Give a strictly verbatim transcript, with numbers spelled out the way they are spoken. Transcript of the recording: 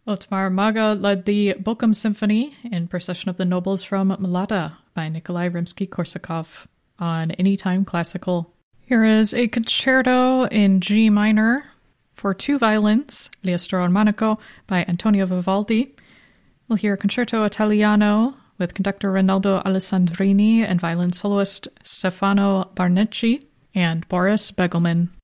Otmar Maga led the Bochum Symphony in Procession of the Nobles from Mlada by Nikolai Rimsky-Korsakov on Anytime Classical. Here is a concerto in G minor for two violins, Liastro and Monaco, by Antonio Vivaldi. We'll hear Concerto Italiano with conductor Rinaldo Alessandrini and violin soloist Stefano Barnecci and Boris Begelman.